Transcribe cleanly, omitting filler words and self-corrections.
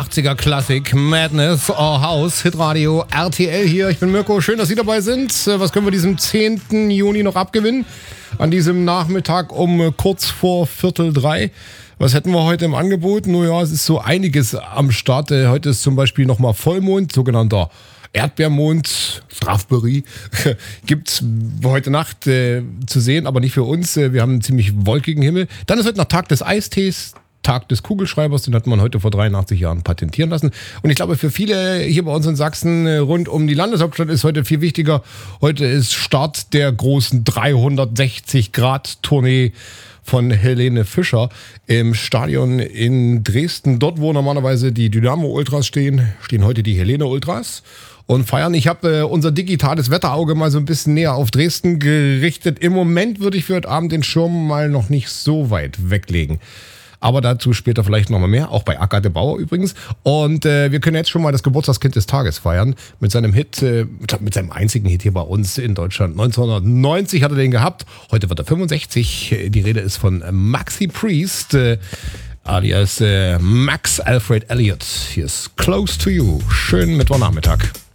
80er Klassik, Madness, Our House, Hitradio, RTL hier. Ich bin Mirko, schön, dass Sie dabei sind. Was können wir diesem 10. Juni noch abgewinnen? An diesem Nachmittag um kurz vor 2:45. Was hätten wir heute im Angebot? Naja, es ist so einiges am Start. Heute ist zum Beispiel nochmal Vollmond, sogenannter Erdbeermond, Strafbury, gibt's heute Nacht zu sehen, aber nicht für uns. Wir haben einen ziemlich wolkigen Himmel. Dann ist heute noch Tag des Eistees, Tag des Kugelschreibers, den hat man heute vor 83 Jahren patentieren lassen. Und ich glaube, für viele hier bei uns in Sachsen rund um die Landeshauptstadt ist heute viel wichtiger. Heute ist Start der großen 360-Grad-Tournee von Helene Fischer im Stadion in Dresden. Dort, wo normalerweise die Dynamo-Ultras stehen heute die Helene-Ultras und feiern. Ich habe unser digitales Wetterauge mal so ein bisschen näher auf Dresden gerichtet. Im Moment würde ich für heute Abend den Schirm mal noch nicht so weit weglegen. Aber dazu später vielleicht nochmal mehr, auch bei Agathe Bauer übrigens. Und wir können jetzt schon mal das Geburtstagskind des Tages feiern. Mit seinem Hit, mit seinem einzigen Hit hier bei uns in Deutschland. 1990 hat er den gehabt. Heute wird er 65. Die Rede ist von Maxi Priest, alias Max Alfred Elliott. Hier ist Close to You. Schönen Mittwochnachmittag.